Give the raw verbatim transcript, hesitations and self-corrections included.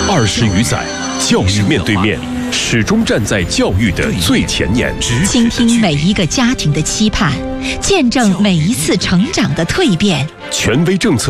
二十余载，教育面对面，始终站在教育的最前沿， 倾听每一个家庭的期盼，见证每一次成长的蜕变。 权威政策